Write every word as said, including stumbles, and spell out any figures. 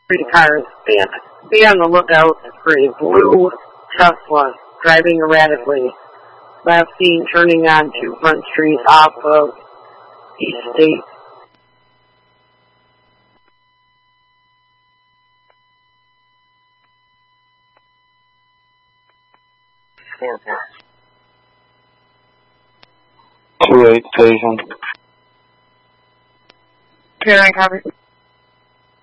Three cars. Be, be on the lookout for a blue Tesla driving erratically. Last seen turning onto Front Street off of East State. Four, four. Two eight station. Karen, copy.